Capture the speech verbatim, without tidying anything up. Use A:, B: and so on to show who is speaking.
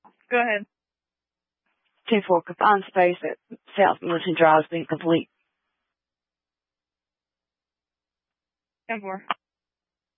A: Go ahead.
B: ten four, confined space at South Milton Drive has been complete.
A: ten four.